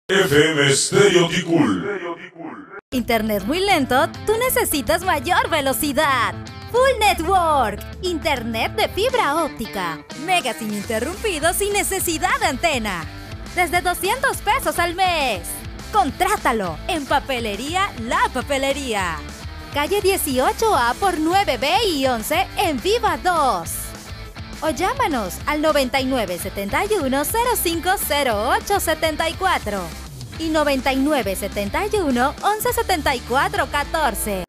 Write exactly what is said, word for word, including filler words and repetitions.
F M Stereo Ticul. Internet muy lento, tú necesitas mayor velocidad. Full Network, internet de fibra óptica, megas ininterrumpidos sin necesidad de antena. Desde doscientos pesos al mes. Contrátalo en Papelería La Papelería. Calle dieciocho A por nueve B y once en Viva dos. O llámanos al noventa y nueve setenta y uno cero cinco cero ocho setenta y cuatro y noventa y nueve setenta y uno once setenta y cuatro catorce.